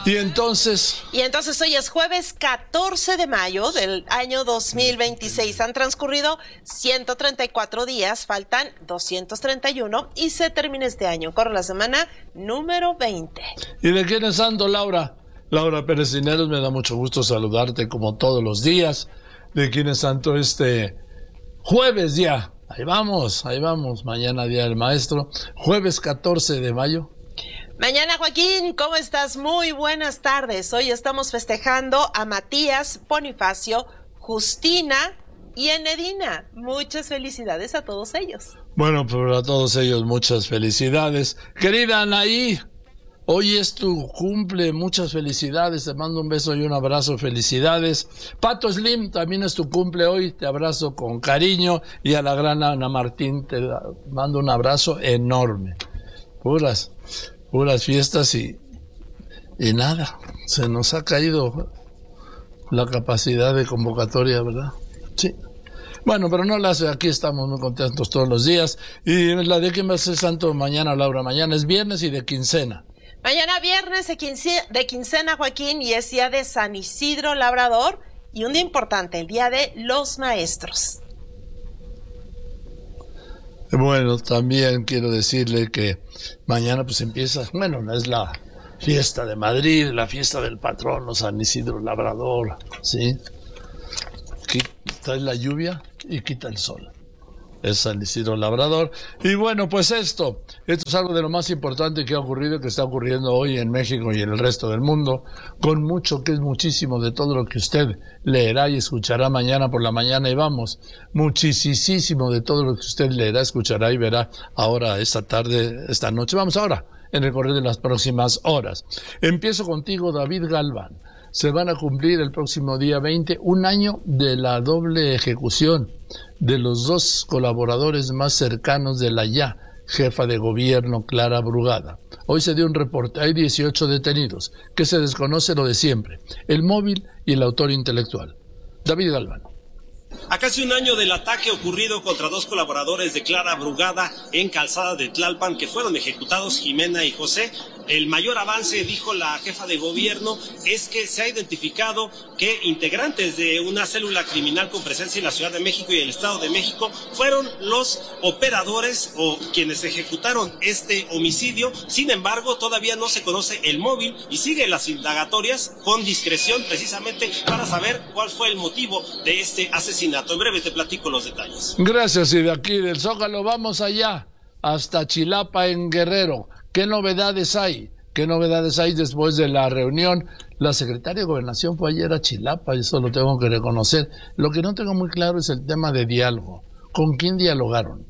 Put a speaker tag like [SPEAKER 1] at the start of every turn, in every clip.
[SPEAKER 1] Y entonces hoy es jueves 14 de mayo del año 2026. Han transcurrido 134 días, faltan 231 y se termina este año. Corre la semana número 20.
[SPEAKER 2] ¿Y de quién es santo, Laura? Laura Pérez Cineros, me da mucho gusto saludarte como todos los días. ¿De quién es santo este jueves ya? Ahí vamos, mañana día del maestro, jueves 14 de mayo.
[SPEAKER 1] Mañana, Joaquín, ¿cómo estás? Muy buenas tardes. Hoy estamos festejando a Matías, Bonifacio, Justina y Enedina. Muchas felicidades a todos ellos.
[SPEAKER 2] Bueno, pues a todos ellos muchas felicidades. Querida Anaí, hoy es tu cumple, muchas felicidades, te mando un beso y un abrazo, felicidades. Pato Slim, también es tu cumple hoy, te abrazo con cariño, y a la gran Ana Martín te mando un abrazo enorme. Puras fiestas y nada, se nos ha caído la capacidad de convocatoria, ¿verdad? Sí. Bueno, pero no la hace, aquí estamos muy contentos todos los días. ¿Y la de quién va a ser santo mañana, Laura? Mañana es viernes y de quincena.
[SPEAKER 1] Mañana viernes de quincena, Joaquín, y es día de San Isidro Labrador, y un día importante, el día de los maestros.
[SPEAKER 2] Bueno, también quiero decirle que mañana pues empieza, bueno, es la fiesta de Madrid, la fiesta del patrono San Isidro Labrador, ¿sí? Quita la lluvia y quita el sol. Es San Isidro Labrador. Y bueno, pues esto es algo de lo más importante que ha ocurrido, que está ocurriendo hoy en México y en el resto del mundo, con mucho, que es muchísimo de todo lo que usted leerá y escuchará mañana por la mañana, y vamos, muchísimo de todo lo que usted leerá, escuchará y verá ahora, esta tarde, esta noche. Vamos ahora, en el correr de las próximas horas. Empiezo contigo, David Galván. Se van a cumplir el próximo día 20 un año de la doble ejecución de los dos colaboradores más cercanos de la ya jefa de gobierno, Clara Brugada. Hoy se dio un reporte, hay 18 detenidos, que se desconoce lo de siempre, el móvil y el autor intelectual. David Galván.
[SPEAKER 3] A casi un año del ataque ocurrido contra dos colaboradores de Clara Brugada en Calzada de Tlalpan, que fueron ejecutados, Jimena y José, el mayor avance, dijo la jefa de gobierno, es que se ha identificado que integrantes de una célula criminal con presencia en la Ciudad de México y el Estado de México fueron los operadores o quienes ejecutaron este homicidio. Sin embargo, todavía no se conoce el móvil y siguen las indagatorias con discreción, precisamente para saber cuál fue el motivo de este asesinato. En breve te platico los detalles.
[SPEAKER 2] Gracias, y de aquí del Zócalo vamos allá, hasta Chilapa, en Guerrero. ¿Qué novedades hay? ¿Qué novedades hay después de la reunión? La secretaria de Gobernación fue ayer a Chilapa, eso lo tengo que reconocer. Lo que no tengo muy claro es el tema de diálogo. ¿Con quién dialogaron?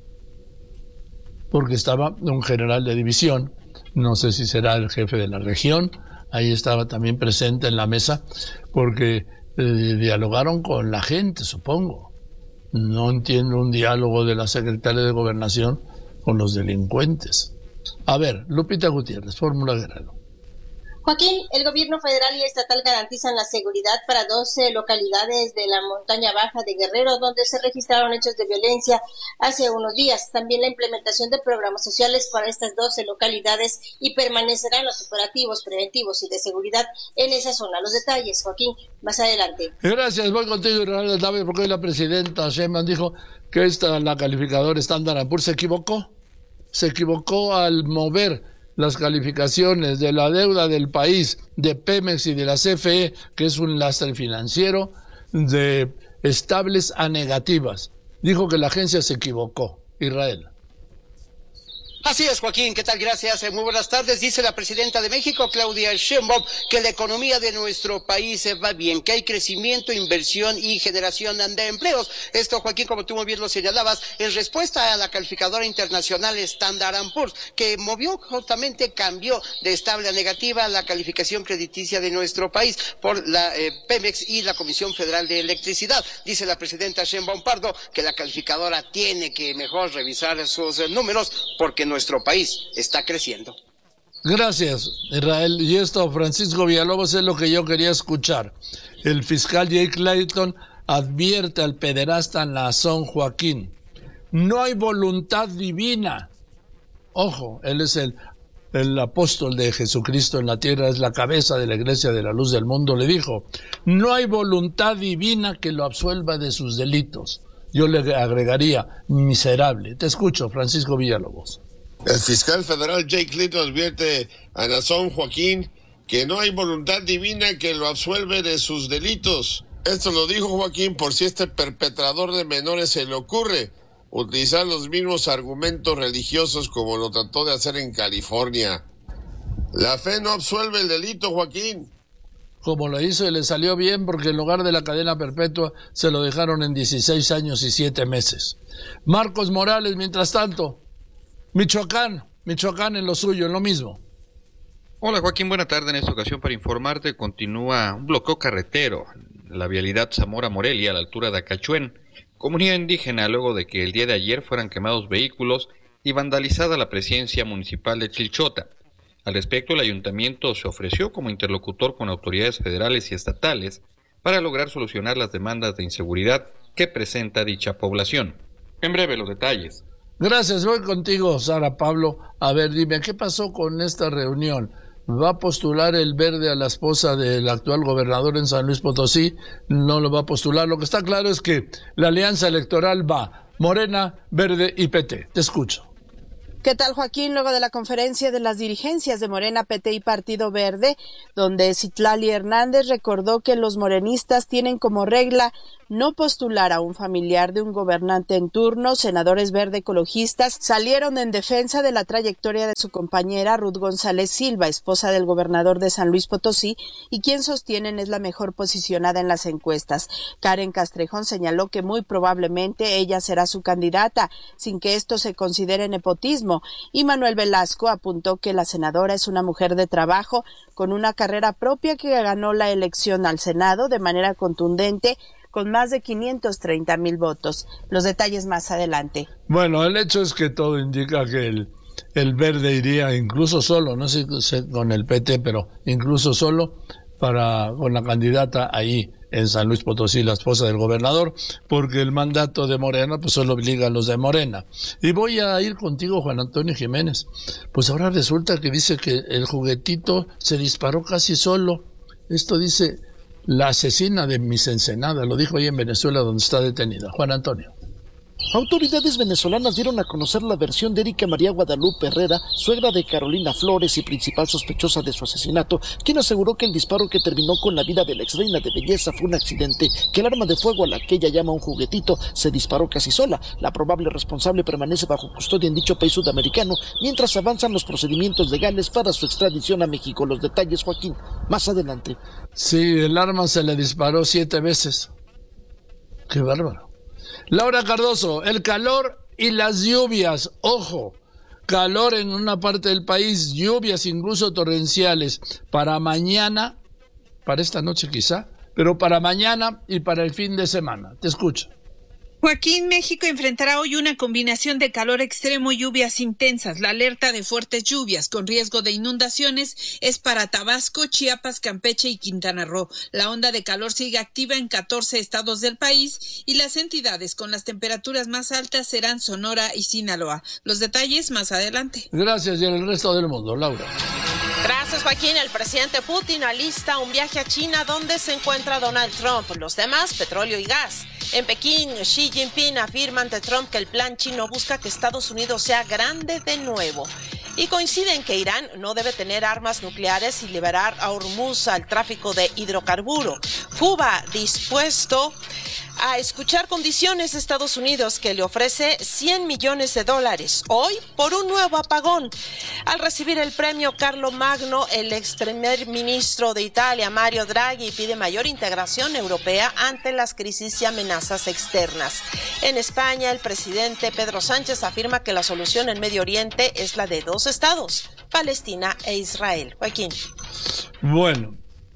[SPEAKER 2] Porque estaba un general de división, no sé si será el jefe de la región, ahí estaba también presente en la mesa, porque dialogaron con la gente, supongo. No entiendo un diálogo de la secretaria de Gobernación con los delincuentes. A ver, Lupita Gutiérrez, Fórmula Guerrero.
[SPEAKER 4] Joaquín, el gobierno federal y estatal garantizan la seguridad para 12 localidades de la montaña baja de Guerrero, donde se registraron hechos de violencia hace unos días. También la implementación de programas sociales para estas 12 localidades, y permanecerán los operativos preventivos y de seguridad en esa zona. Los detalles, Joaquín, más adelante.
[SPEAKER 2] Gracias, voy contigo, Israel David, porque hoy la presidenta Sheinbaum dijo que la calificadora Standard & Poor's se equivocó al mover las calificaciones de la deuda del país, de Pemex y de la CFE, que es un lastre financiero, de estables a negativas. Dijo que la agencia se equivocó. Israel.
[SPEAKER 5] Así es, Joaquín, ¿qué tal? Gracias, muy buenas tardes. Dice la presidenta de México, Claudia Sheinbaum, que la economía de nuestro país va bien, que hay crecimiento, inversión y generación de empleos. Esto, Joaquín, como tú muy bien lo señalabas, en respuesta a la calificadora internacional Standard & Poor's, que cambió de estable a negativa la calificación crediticia de nuestro país por la Pemex y la Comisión Federal de Electricidad. Dice la presidenta Sheinbaum Pardo que la calificadora tiene que mejor revisar sus números porque nuestro país está creciendo.
[SPEAKER 2] Gracias, Israel. Y esto, Francisco Villalobos, es lo que yo quería escuchar. El fiscal Jake Clayton advierte al pederasta Nazón Joaquín: no hay voluntad divina. Ojo, él es el el apóstol de Jesucristo en la tierra, es la cabeza de la Iglesia de la Luz del Mundo, le dijo: no hay voluntad divina que lo absuelva de sus delitos. Yo le agregaría: miserable. Te escucho, Francisco Villalobos.
[SPEAKER 6] El fiscal federal Jake Little advierte a Nason Joaquín que no hay voluntad divina que lo absuelve de sus delitos. Esto lo dijo Joaquín por si este perpetrador de menores se le ocurre utilizar los mismos argumentos religiosos como lo trató de hacer en California. La fe no absuelve el delito, Joaquín.
[SPEAKER 2] Como lo hizo y le salió bien, porque en lugar de la cadena perpetua se lo dejaron en 16 años y 7 meses. Marcos Morales, mientras tanto, Michoacán en lo suyo, en lo mismo.
[SPEAKER 7] Hola Joaquín, buena tarde. En esta ocasión para informarte, continúa un bloqueo carretero en la vialidad Zamora-Morelia a la altura de Acachuén, comunidad indígena, luego de que el día de ayer fueran quemados vehículos y vandalizada la presidencia municipal de Chilchota. Al respecto, el ayuntamiento se ofreció como interlocutor con autoridades federales y estatales para lograr solucionar las demandas de inseguridad que presenta dicha población. En breve los detalles.
[SPEAKER 2] Gracias, voy contigo, Sara Pablo. A ver, dime, ¿qué pasó con esta reunión? ¿Va a postular el Verde a la esposa del actual gobernador en San Luis Potosí? No lo va a postular. Lo que está claro es que la alianza electoral va Morena, Verde y PT. Te escucho.
[SPEAKER 8] ¿Qué tal, Joaquín? Luego de la conferencia de las dirigencias de Morena, PT y Partido Verde, donde Citlali Hernández recordó que los morenistas tienen como regla no postular a un familiar de un gobernante en turno, senadores verde ecologistas salieron en defensa de la trayectoria de su compañera Ruth González Silva, esposa del gobernador de San Luis Potosí, y quien sostienen es la mejor posicionada en las encuestas. Karen Castrejón señaló que muy probablemente ella será su candidata, sin que esto se considere nepotismo, y Manuel Velasco apuntó que la senadora es una mujer de trabajo, con una carrera propia que ganó la elección al Senado de manera contundente, con más de 530,000 votos. Los detalles más adelante.
[SPEAKER 2] Bueno, el hecho es que todo indica que el Verde iría incluso solo, no sé con el PT, pero incluso solo con la candidata ahí en San Luis Potosí, la esposa del gobernador, porque el mandato de Morena pues solo obliga a los de Morena. Y voy a ir contigo, Juan Antonio Jiménez. Pues ahora resulta que dice que el juguetito se disparó casi solo. Esto dice la asesina de Miss Ensenada, lo dijo ahí en Venezuela, donde está detenida. Juan Antonio.
[SPEAKER 9] Autoridades venezolanas dieron a conocer la versión de Erika María Guadalupe Herrera, suegra de Carolina Flores y principal sospechosa de su asesinato, quien aseguró que el disparo que terminó con la vida de la exreina de belleza fue un accidente, que el arma de fuego a la que ella llama un juguetito se disparó casi sola. La probable responsable permanece bajo custodia en dicho país sudamericano, mientras avanzan los procedimientos legales para su extradición a México. Los detalles, Joaquín, más adelante.
[SPEAKER 2] Sí, el arma se le disparó 7 veces. ¡Qué bárbaro! Laura Cardoso, el calor y las lluvias, ojo, calor en una parte del país, lluvias incluso torrenciales para mañana, para esta noche quizá, pero para mañana y para el fin de semana. Te escucho.
[SPEAKER 10] Joaquín, México enfrentará hoy una combinación de calor extremo y lluvias intensas. La alerta de fuertes lluvias con riesgo de inundaciones es para Tabasco, Chiapas, Campeche y Quintana Roo. La onda de calor sigue activa en 14 estados del país y las entidades con las temperaturas más altas serán Sonora y Sinaloa. Los detalles más adelante.
[SPEAKER 2] Gracias, y en el resto del mundo, Laura.
[SPEAKER 1] Gracias, Joaquín. El presidente Putin alista un viaje a China donde se encuentra Donald Trump. Los demás, petróleo y gas. En Pekín, Xi Jinping afirma ante Trump que el plan chino busca que Estados Unidos sea grande de nuevo. Y coincide en que Irán no debe tener armas nucleares y liberar a Hormuz al tráfico de hidrocarburo. Cuba dispuesto a escuchar condiciones de Estados Unidos, que le ofrece $100 millones hoy por un nuevo apagón. Al recibir el premio Carlo Magno, el ex primer ministro de Italia, Mario Draghi, pide mayor integración europea ante las crisis y amenazas externas. En España, el presidente Pedro Sánchez afirma que la solución en Medio Oriente es la de 2 estados, Palestina e Israel. Joaquín.
[SPEAKER 2] Bueno,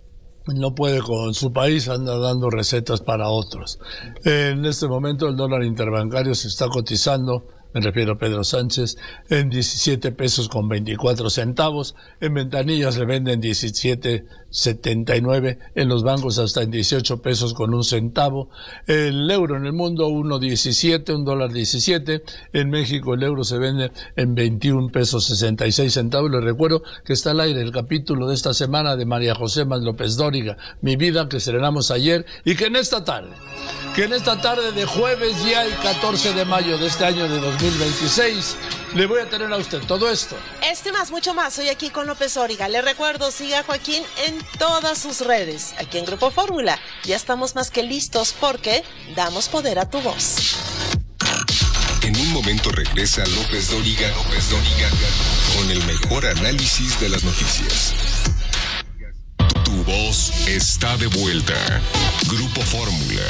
[SPEAKER 2] no puede con su país, anda dando recetas para otros. En este momento el dólar interbancario se está cotizando me refiero a Pedro Sánchez, en 17 pesos con 24 centavos, en ventanillas le venden 17.79, en los bancos hasta en 18 pesos con un centavo, el euro en el mundo 1.17, $1.17, en México el euro se vende en 21 pesos 66 centavos. Les recuerdo que está al aire el capítulo de esta semana de María José Más López Dóriga, Mi Vida, que estrenamos ayer, y que en esta tarde de jueves ya el 14 de mayo de este año de 2026, le voy a tener a usted todo esto.
[SPEAKER 1] Más, mucho más, hoy aquí con López Dóriga. Le recuerdo, siga a Joaquín en todas sus redes, aquí en Grupo Fórmula. Ya estamos más que listos porque damos poder a tu voz.
[SPEAKER 11] En un momento regresa López Dóriga, con el mejor análisis de las noticias. Tu voz está de vuelta. Grupo Fórmula.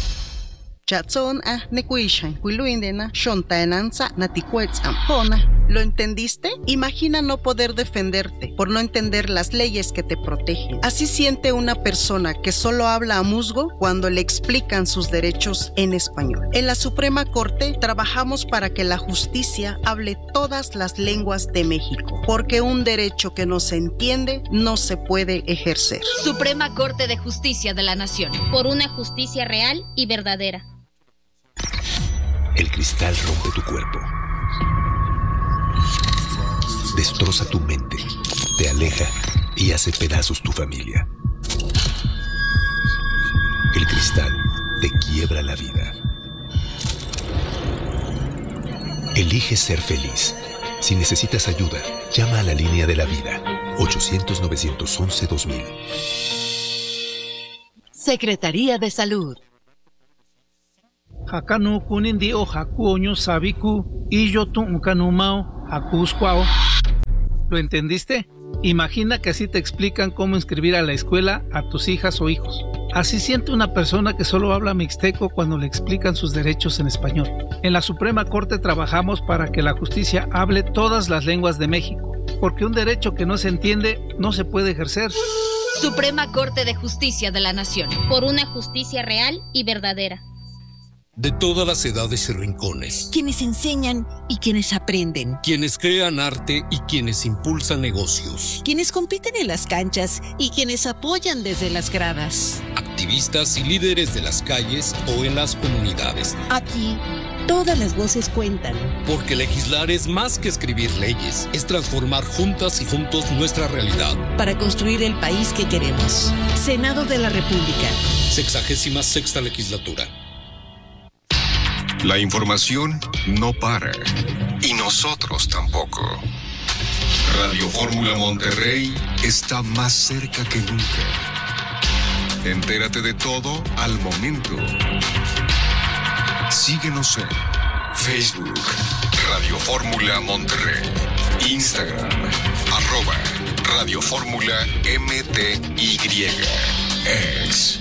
[SPEAKER 12] ¿Lo entendiste? Imagina no poder defenderte por no entender las leyes que te protegen. Así siente una persona que solo habla a musgo cuando le explican sus derechos en español. En la Suprema Corte trabajamos para que la justicia hable todas las lenguas de México, porque un derecho que no se entiende no se puede ejercer.
[SPEAKER 13] Suprema Corte de Justicia de la Nación. Por una justicia real y verdadera.
[SPEAKER 14] El cristal rompe tu cuerpo, destroza tu mente, te aleja y hace pedazos tu familia. El cristal te quiebra la vida. Elige ser feliz. Si necesitas ayuda, llama a la línea de la vida, 800-911-2000.
[SPEAKER 15] Secretaría de Salud.
[SPEAKER 16] Hakanu kunindi o hakuoño sabiku y yo tu unkanumao hakusquao. ¿Lo entendiste? Imagina que así te explican cómo inscribir a la escuela a tus hijas o hijos. Así siente una persona que solo habla mixteco cuando le explican sus derechos en español. En la Suprema Corte trabajamos para que la justicia hable todas las lenguas de México, porque un derecho que no se entiende no se puede ejercer.
[SPEAKER 13] Suprema Corte de Justicia de la Nación. Por una justicia real y verdadera.
[SPEAKER 17] De todas las edades y rincones.
[SPEAKER 15] Quienes enseñan y quienes aprenden.
[SPEAKER 17] Quienes crean arte y quienes impulsan negocios.
[SPEAKER 15] Quienes compiten en las canchas y quienes apoyan desde las gradas.
[SPEAKER 17] Activistas y líderes de las calles o en las comunidades.
[SPEAKER 15] Aquí, todas las voces cuentan.
[SPEAKER 17] Porque legislar es más que escribir leyes. Es transformar juntas y juntos nuestra realidad.
[SPEAKER 15] Para construir el país que queremos. Senado de la República.
[SPEAKER 17] 66ª legislatura.
[SPEAKER 11] La información no para. Y nosotros tampoco. Radio Fórmula Monterrey está más cerca que nunca. Entérate de todo al momento. Síguenos en Facebook, Radio Fórmula Monterrey, Instagram, @Radio Fórmula MTY, X,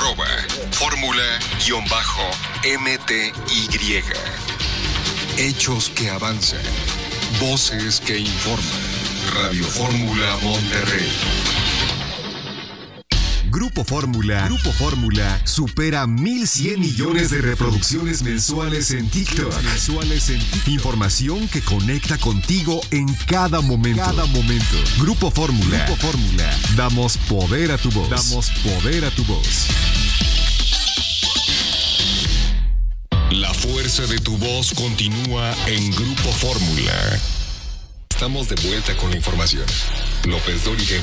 [SPEAKER 11] @Fórmula_MTY. Hechos que avanzan, voces que informan. Radio Fórmula Monterrey.
[SPEAKER 18] Grupo Fórmula supera 1,100 millones de reproducciones mensuales en TikTok. Información que conecta contigo en cada momento. Grupo Fórmula. Damos poder a tu voz.
[SPEAKER 11] La fuerza de tu voz continúa en Grupo Fórmula. Estamos de vuelta con la información. López Dóriga